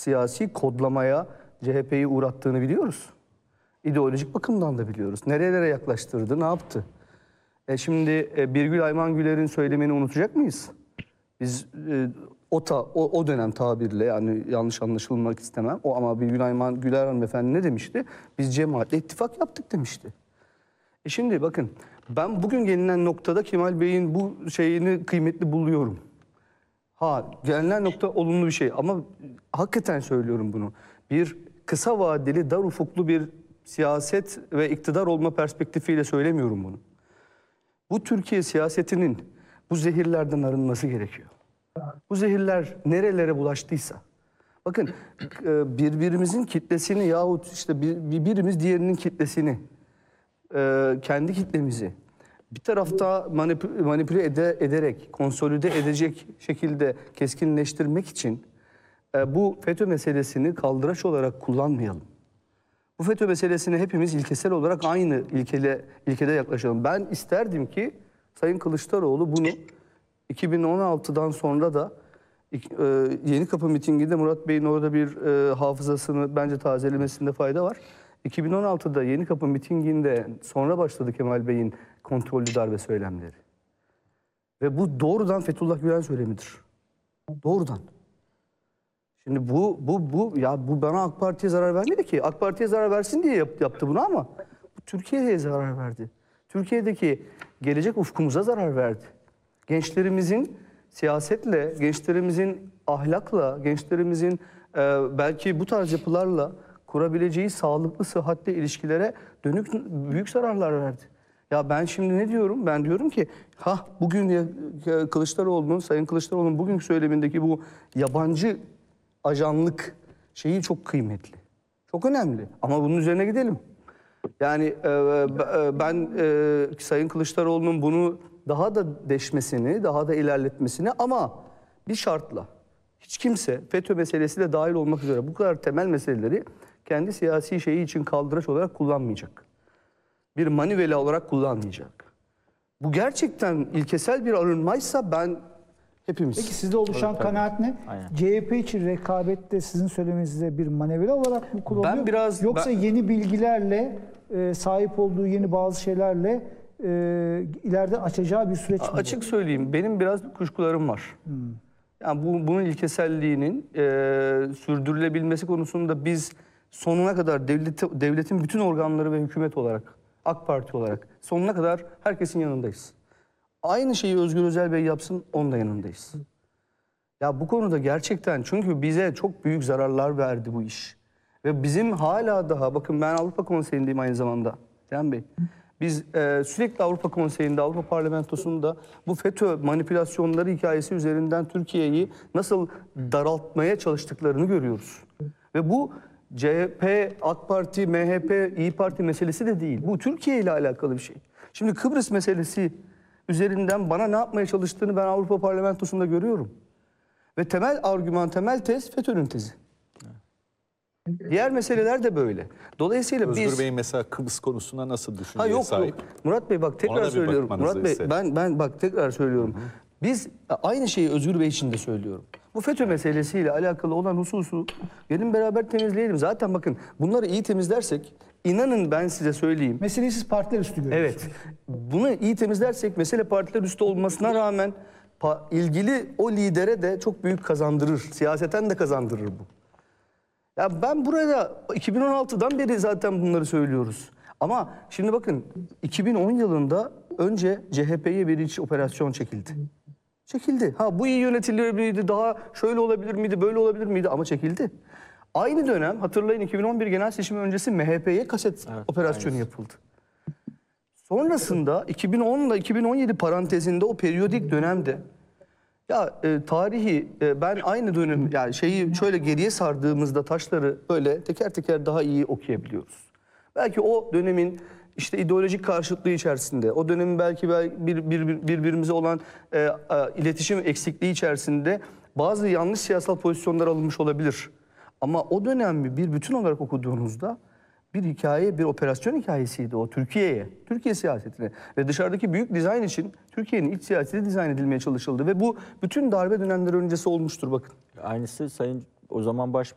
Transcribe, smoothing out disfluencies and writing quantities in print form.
siyasi kodlamaya CHP'yi uğrattığını biliyoruz. İdeolojik bakımdan da biliyoruz. Nerelere yaklaştırdı, ne yaptı? Şimdi Birgül Ayman Güler'in söylemini unutacak mıyız? Biz o dönem tabirle, yani yanlış anlaşılmak istemem. Ama Birgül Ayman Güler hanımefendi ne demişti? Biz cemaatle ittifak yaptık demişti. Şimdi bakın, ben bugün gelinen noktada Kemal Bey'in bu şeyini kıymetli buluyorum. Gelinen nokta olumlu bir şey ama hakikaten söylüyorum bunu. Bir kısa vadeli, dar ufuklu bir siyaset ve iktidar olma perspektifiyle söylemiyorum bunu. Bu Türkiye siyasetinin bu zehirlerden arınması gerekiyor. Bu zehirler nerelere bulaştıysa. Bakın, birbirimizin kitlesini yahut işte birimiz diğerinin kitlesini, kendi kitlemizi bir tarafta manipüle ederek, konsolide edecek şekilde keskinleştirmek için bu FETÖ meselesini kaldıraç olarak kullanmayalım. Bu FETÖ meselesine hepimiz ilkesel olarak aynı ilkede yaklaşalım. Ben isterdim ki Sayın Kılıçdaroğlu bunu 2016'dan sonra da Yenikapı mitinginde Murat Bey'in orada bir hafızasını bence tazelemesinde fayda var. 2016'da Yenikapı mitinginde sonra başladı Kemal Bey'in kontrollü darbe söylemleri. Ve bu doğrudan Fethullah Gülen söylemidir. Doğrudan. Şimdi bu bana AK Parti'ye zarar vermedi ki. AK Parti'ye zarar versin diye yaptı bunu ama bu Türkiye'ye zarar verdi. Türkiye'deki gelecek ufkumuza zarar verdi. Gençlerimizin siyasetle, gençlerimizin ahlakla, gençlerimizin belki bu tarz yapılarla kurabileceği sağlıklı, sıhhatli ilişkilere dönük büyük zararlar verdi. Ya ben şimdi ne diyorum? Ben diyorum ki bugün Sayın Kılıçdaroğlu'nun bugünkü söylemindeki bu yabancı ajanlık şeyi çok kıymetli. Çok önemli. Ama bunun üzerine gidelim. Yani ben Sayın Kılıçdaroğlu'nun bunu daha da deşmesini, daha da ilerletmesini ama bir şartla. Hiç kimse FETÖ meselesi de dahil olmak üzere bu kadar temel meseleleri kendi siyasi şeyi için kaldıraç olarak kullanmayacak. Bir manivela olarak kullanmayacak. Bu gerçekten ilkesel bir arınmaysa hepimiz. Peki sizde oluşan kanaat ne? Aynen. CHP için rekabette sizin söylemenizde bir manevra olarak mı kullanılıyor? Yoksa yeni bilgilerle, sahip olduğu yeni bazı şeylerle ileride açacağı bir süreç mi? Açık söyleyeyim, benim biraz kuşkularım var. Yani bunun ilkeselliğinin sürdürülebilmesi konusunda biz sonuna kadar devletin bütün organları ve hükümet olarak, AK Parti olarak sonuna kadar herkesin yanındayız. Aynı şeyi Özgür Özel Bey yapsın, onun da yanındayız. Ya bu konuda gerçekten, çünkü bize çok büyük zararlar verdi bu iş. Ve bizim hala daha, bakın ben Avrupa Konseyi'ndeyim aynı zamanda Can Bey. Biz sürekli Avrupa Konseyi'nde, Avrupa Parlamentosu'nda bu FETÖ manipülasyonları hikayesi üzerinden Türkiye'yi nasıl daraltmaya çalıştıklarını görüyoruz. Ve bu CHP, AK Parti, MHP, İYİ Parti meselesi de değil. Bu Türkiye ile alakalı bir şey. Şimdi Kıbrıs meselesi üzerinden bana ne yapmaya çalıştığını ben Avrupa Parlamentosu'nda görüyorum. Ve temel argüman, temel tez FETÖ'nün tezi. Diğer meseleler de böyle. Dolayısıyla Özgür Bey'in mesela Kıbrıs konusunda nasıl düşünceye sahip? Yok. Murat Bey bak tekrar söylüyorum. Murat Bey ben bak tekrar söylüyorum. Biz aynı şeyi Özgür Bey için de söylüyorum. Bu FETÖ meselesiyle alakalı olan hususu gelin beraber temizleyelim. Zaten bakın bunları iyi temizlersek, inanın ben size söyleyeyim. Meseleyi siz partiler üstü görüyorsunuz. Evet. Bunu iyi temizlersek mesele partiler üstü olmasına rağmen ilgili o lidere de çok büyük kazandırır. Siyaseten de kazandırır bu. Ya ben burada 2016'dan beri zaten bunları söylüyoruz. Ama şimdi bakın 2010 yılında önce CHP'ye bir iç operasyon çekildi. Çekildi. Bu iyi yönetilir miydi? Daha şöyle olabilir miydi? Böyle olabilir miydi? Ama çekildi. Aynı dönem hatırlayın 2011 genel seçimi öncesi MHP'ye kaset operasyonu yapıldı. Sonrasında 2010 ile 2017 parantezinde o periyodik dönemde tarihi ben aynı dönem yani şeyi şöyle geriye sardığımızda taşları böyle teker teker daha iyi okuyabiliyoruz. Belki o dönemin işte ideolojik karşıtlığı içerisinde, o dönemin belki birbirimize olan iletişim eksikliği içerisinde bazı yanlış siyasal pozisyonlar alınmış olabilir. Ama o dönemi bir bütün olarak okuduğunuzda bir hikaye, bir operasyon hikayesiydi o Türkiye'ye, Türkiye siyasetine. Ve dışarıdaki büyük dizayn için Türkiye'nin iç siyaseti dizayn edilmeye çalışıldı. Ve bu bütün darbe dönemleri öncesi olmuştur bakın. Aynısı Sayın o zaman